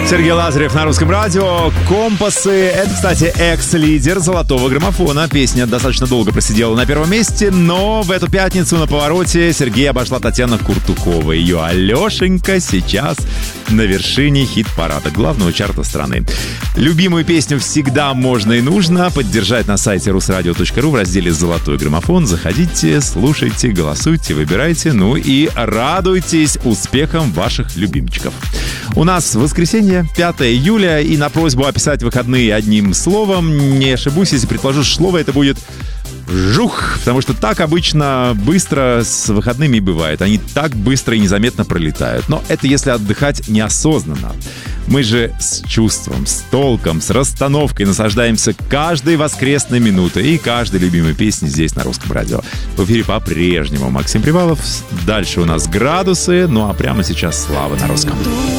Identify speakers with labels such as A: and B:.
A: Сергей Лазарев на Русском радио. «Компасы» — это, кстати, экс-лидер золотого граммофона. Песня достаточно долго просидела на первом месте, но в эту пятницу на повороте Сергей обошла Татьяна Куртукова. Ее «Алешенька» сейчас на вершине хит-парада главного чарта страны. Любимую песню всегда можно и нужно поддержать на сайте rusradio.ru в разделе «Золотой граммофон». Заходите, слушайте, голосуйте, выбирайте, ну и радуйтесь успехам ваших любимчиков. У нас воскресенье, 5 июля, и на просьбу описать выходные одним словом, не ошибусь, если предположу, что слово это будет «жух», потому что так обычно быстро с выходными и бывает. Они так быстро и незаметно пролетают. Но это если отдыхать неосознанно. Мы же с чувством, с толком, с расстановкой наслаждаемся каждой воскресной минутой и каждой любимой песней здесь на Русском радио. В эфире по-прежнему Максим Привалов. Дальше у нас градусы, ну а прямо сейчас Слава на русском.